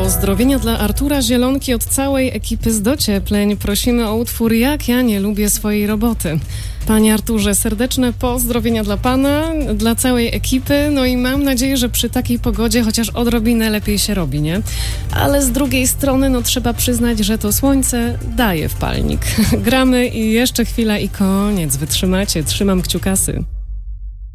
Pozdrowienia dla Artura Zielonki od całej ekipy z Dociepleń. Prosimy o utwór Jak ja nie lubię swojej roboty. Panie Arturze, serdeczne pozdrowienia dla pana, dla całej ekipy. No i mam nadzieję, że przy takiej pogodzie chociaż odrobinę lepiej się robi, nie? Ale z drugiej strony, trzeba przyznać, że to słońce daje wpalnik. Gramy i jeszcze chwila i koniec. Wytrzymacie, trzymam kciukasy.